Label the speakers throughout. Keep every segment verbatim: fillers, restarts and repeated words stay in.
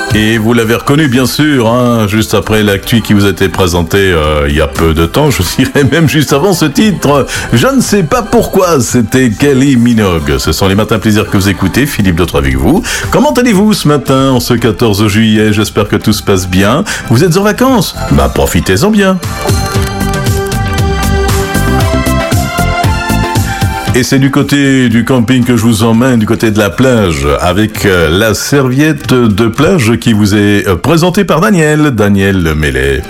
Speaker 1: Et vous l'avez reconnu, bien sûr, hein, juste après l'actu qui vous a été présenté euh, il y a peu de temps, je dirais même juste avant ce titre. Je ne sais pas pourquoi, c'était Kylie Minogue. Ce sont les matins plaisir que vous écoutez, Philippe Dautre avec vous. Comment allez-vous ce matin, en ce quatorze juillet? J'espère que tout se passe bien. Vous êtes en vacances? Bah, profitez-en bien. Et c'est du côté du camping que je vous emmène, du côté de la plage, avec la serviette de plage qui vous est présentée par Daniel, Daniel Mellet.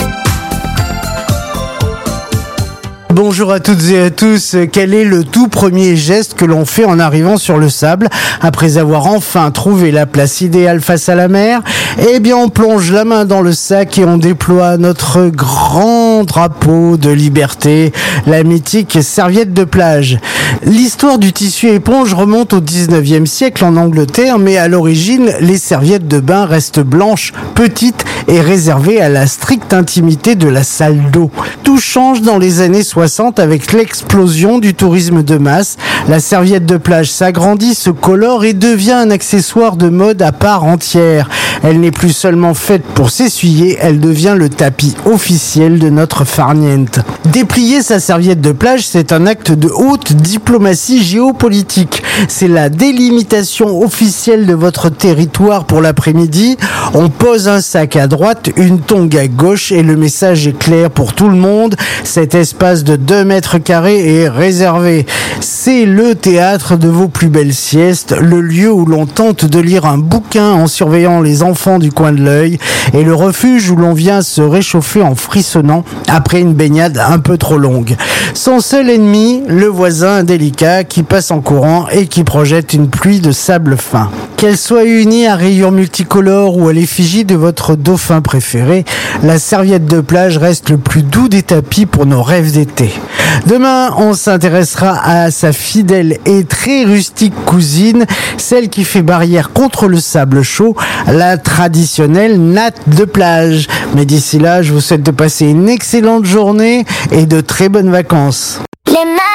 Speaker 2: Bonjour à toutes et à tous. Quel est le tout premier geste que l'on fait en arrivant sur le sable après avoir enfin trouvé la place idéale face à la mer? Eh bien, on plonge la main dans le sac et on déploie notre grand drapeau de liberté, la mythique serviette de plage. L'histoire du tissu éponge remonte au dix-neuvième siècle en Angleterre, mais à l'origine, les serviettes de bain restent blanches, petites et réservées à la stricte intimité de la salle d'eau. Tout change dans les années soixante avec l'explosion du tourisme de masse. La serviette de plage s'agrandit, se colore et devient un accessoire de mode à part entière. Elle n'est plus seulement faite pour s'essuyer, elle devient le tapis officiel de notre farniente. Déplier sa serviette de plage, c'est un acte de haute diplomatie géopolitique. C'est la délimitation officielle de votre territoire pour l'après-midi. On pose un sac à droite, une tongue à gauche et le message est clair pour tout le monde. Cet espace de deux mètres carrés est réservé. C'est le théâtre de vos plus belles siestes, le lieu où l'on tente de lire un bouquin en surveillant les enfants du coin de l'œil et le refuge où l'on vient se réchauffer en frissonnant après une baignade un peu trop longue. Son seul ennemi, le voisin indélicat qui passe en courant et qui projette une pluie de sable fin. Qu'elle soit unie à rayures multicolores ou à l'effigie de votre dauphin préféré, la serviette de plage reste le plus doux des tapis pour nos rêves d'été. Demain, on s'intéressera à sa fidèle et très rustique cousine, celle qui fait barrière contre le sable chaud, la traditionnelle natte de plage. Mais d'ici là, je vous souhaite de passer une excellente journée et de très bonnes vacances. Les